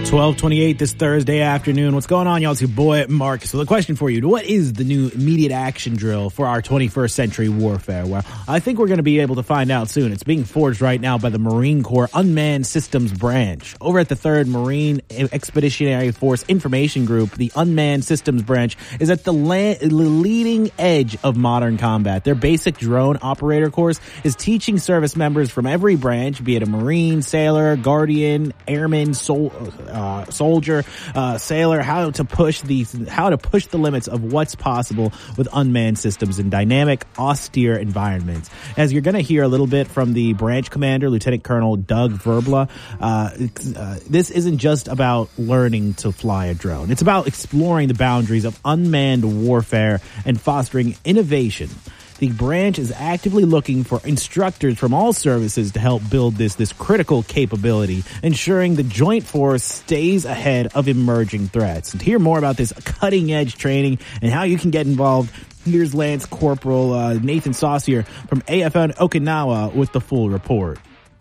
12:28 this Thursday afternoon. What's going on, y'all? It's your boy, Marcus. So the question for you, what is the new immediate action drill for our 21st century warfare? Well, I think we're going to be able to find out soon. It's being forged right now by the Marine Corps Unmanned Systems Branch. Over at the 3rd Marine Expeditionary Force Information Group, the Unmanned Systems Branch is at the leading edge of modern combat. Their basic drone operator course is teaching service members from every branch, be it a Marine, sailor, guardian, airman, soldier, sailor, how to push the limits of what's possible with unmanned systems in dynamic, austere environments. As you're going to hear a little bit from the branch commander, Lieutenant Colonel Doug Verbla, this isn't just about learning to fly a drone. It's about exploring the boundaries of unmanned warfare and fostering innovation. The branch is actively looking for instructors from all services to help build this critical capability, ensuring the joint force stays ahead of emerging threats. And to hear more about this cutting-edge training and how you can get involved, here's Lance Corporal Nathan Saucier from AFN Okinawa with the full report.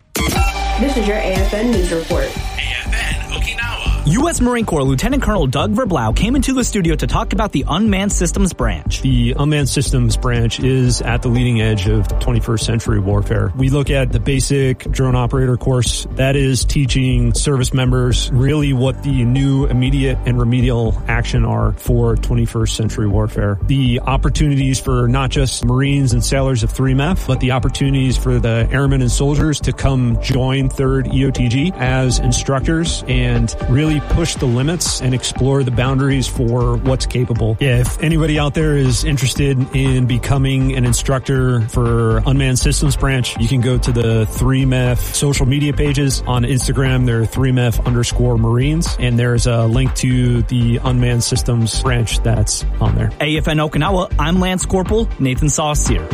This is your AFN News Report. AFN Okinawa. U.S. Marine Corps Lieutenant Colonel Doug Verblau came into the studio to talk about the Unmanned Systems Branch. The Unmanned Systems Branch is at the leading edge of 21st century warfare. We look at the basic drone operator course. That is teaching service members really what the new immediate and remedial action are for 21st century warfare. The opportunities for not just Marines and sailors of 3MEF, but the opportunities for the airmen and soldiers to come join 3rd EOTG as instructors and really push the limits and explore the boundaries for what's capable. Yeah, if anybody out there is interested in becoming an instructor for Unmanned Systems Branch, you can go to the 3MEF social media pages. On Instagram, they're 3MEF_Marines, and there's a link to the Unmanned Systems Branch that's on there. AFN Okinawa, I'm Lance Corporal Nathan Saucier.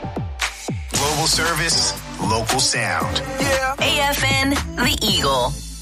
Global service, local sound. AFN, the Eagle.